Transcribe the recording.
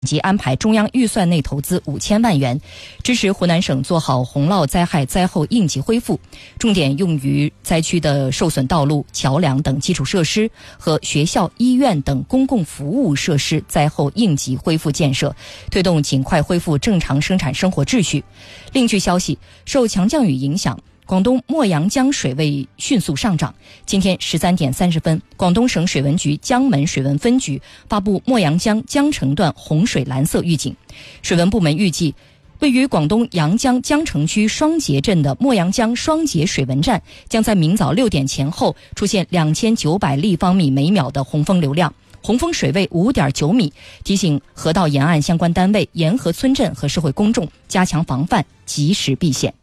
及安排中央预算内投资5000万元，支持湖南省做好洪涝灾害灾后应急恢复，重点用于灾区的受损道路、桥梁等基础设施和学校、医院等公共服务设施灾后应急恢复建设，推动尽快恢复正常生产生活秩序。另据消息，受强降雨影响，广东墨阳江水位迅速上涨。今天13点30分，广东省水文局江门水文分局发布墨阳江江城段洪水蓝色预警。水文部门预计，位于广东阳江江城区双节镇的墨阳江双节水文站将在明早6点前后出现2900立方米每秒的洪峰流量，洪峰水位5.9米，提醒河道沿岸相关单位、沿河村镇和社会公众加强防范，及时避险。